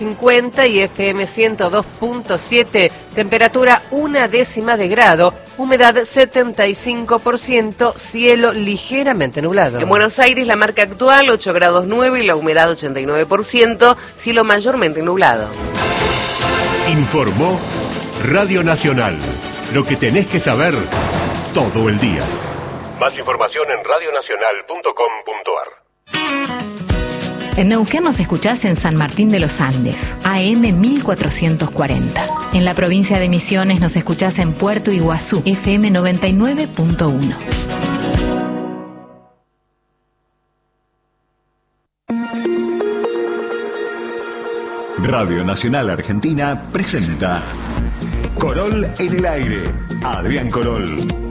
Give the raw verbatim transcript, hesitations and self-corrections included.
cincuenta y F M ciento dos punto siete, temperatura una décima de grado, humedad setenta y cinco por ciento, cielo ligeramente nublado. En Buenos Aires la marca actual ocho grados nueve y la humedad ochenta y nueve por ciento, cielo mayormente nublado. Informó Radio Nacional, lo que tenés que saber todo el día. Más información en radio nacional punto com punto a r. En Neuquén nos escuchás en San Martín de los Andes, A M mil cuatrocientos cuarenta. En la provincia de Misiones nos escuchás en Puerto Iguazú, F M noventa y nueve punto uno. Radio Nacional Argentina presenta Corol en el aire. Adrián Corol.